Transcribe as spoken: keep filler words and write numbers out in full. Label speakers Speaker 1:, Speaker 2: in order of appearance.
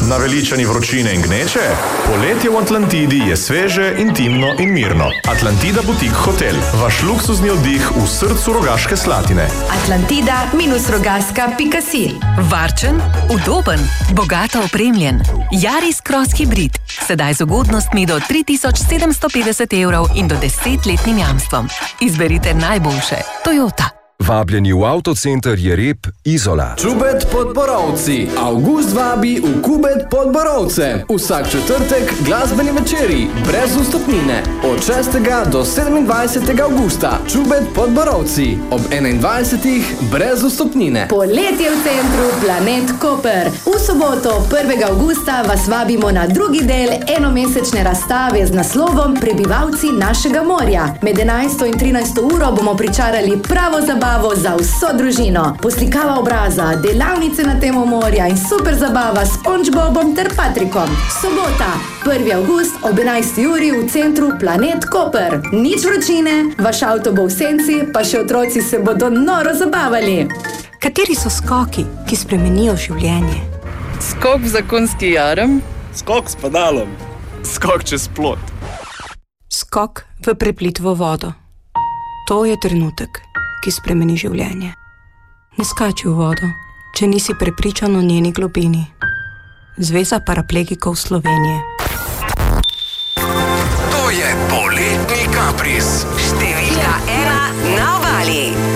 Speaker 1: Naveličani vročine in gneče? Poletje v Atlantidi je sveže, intimno in mirno. Atlantida Boutique Hotel. Vaš luksuzni oddih v srcu Rogaške Slatine.
Speaker 2: Atlantida minus rogaška pika si.
Speaker 3: Varčen, udoben, bogato opremljen. Yaris Cross Hybrid. Sedaj z ugodnostmi do tri tisoč sedemsto petdeset evrov in do desetletnim jamstvom. Izberite najboljše. Toyota.
Speaker 4: Vabljeni v Avtocenter Jereb Izola.
Speaker 5: Čubet Podborovci. Avgust vabi v Kubet Podborovce. Vsak četrtek glasbeni večeri, brez vstopnine. Od šestega do sedemindvajsetega avgusta. Čubet Podborovci. Ob enaindvajsetih brez vstopnine.
Speaker 2: Poletje v centru Planet Koper. V soboto prvega avgusta vas vabimo na drugi del enomesečne razstave z naslovom Prebivalci našega morja. Med enajsto in trinajsto uro bomo pričarali pravo zabavo za vso družino. Poslikava obraza, delavnice na temo morja in super zabava s SpongeBobom ter Patrikom. Sobota, prvi avgust ob enajsti uri v centru Planet Koper. Nič vročine, vaš avto bo v senci, pa še otroci se bodo noro zabavali.
Speaker 6: Kateri so skoki, ki spremenijo življenje?
Speaker 7: Skok v zakonski jarem.
Speaker 8: Skok s pedalom. Skok čez plot.
Speaker 6: Skok v preplitvo vodo. To je trenutek, ki spremeni življenje. Ne skači v vodo, če nisi prepričan o njeni globini. Zveza paraplegikov Slovenije.
Speaker 4: To je poletni kapris.
Speaker 3: Številka ena na obali.